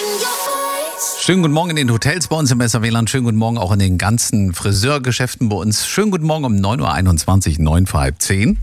Schönen guten Morgen in den Hotels bei uns im SAW-Land. Schönen guten Morgen auch in den ganzen Friseurgeschäften bei uns. Schönen guten Morgen um 9.21 Uhr, 9 vor halb 10.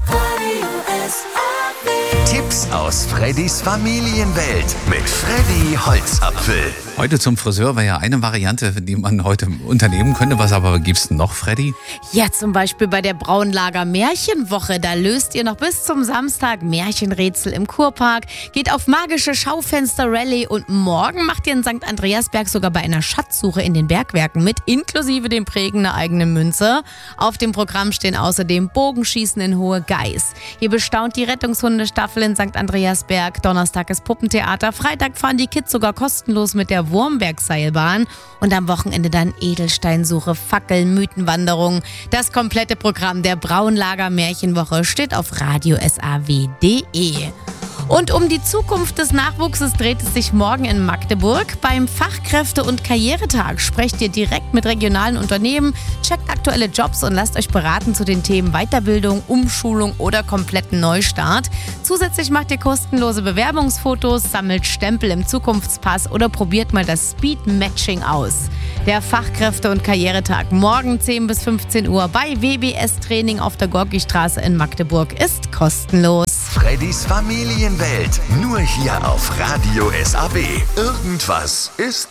Tipps aus Freddys Familienwelt mit Freddy Holzapfel. Heute zum Friseur wäre ja eine Variante, die man heute unternehmen könnte. Was aber gibt's denn noch, Freddy? Ja, zum Beispiel bei der Braunlager Märchenwoche. Da löst ihr noch bis zum Samstag Märchenrätsel im Kurpark, geht auf magische Schaufenster-Rallye und morgen macht ihr in St. Andreasberg sogar bei einer Schatzsuche in den Bergwerken mit, inklusive dem Prägen einer eigenen Münze. Auf dem Programm stehen außerdem Bogenschießen in Hohe Geiß. Ihr bestaunt die Rettungshundestaffel in St. Andreasberg. Donnerstag ist Puppentheater. Freitag fahren die Kids sogar kostenlos mit der Wurmbergseilbahn. Und am Wochenende dann Edelsteinsuche, Fackeln, Mythenwanderung. Das komplette Programm der Braunlager Märchenwoche steht auf radiosaw.de. Und um die Zukunft des Nachwuchses dreht es sich morgen in Magdeburg. Beim Fachkräfte- und Karrieretag sprecht ihr direkt mit regionalen Unternehmen, checkt aktuelle Jobs und lasst euch beraten zu den Themen Weiterbildung, Umschulung oder kompletten Neustart. Zusätzlich macht ihr kostenlose Bewerbungsfotos, sammelt Stempel im Zukunftspass oder probiert mal das Speed-Matching aus. Der Fachkräfte- und Karrieretag morgen 10 bis 15 Uhr bei WBS Training auf der Gorkistraße in Magdeburg ist kostenlos. Freddys Familienwelt, nur hier auf Radio SAW. Irgendwas ist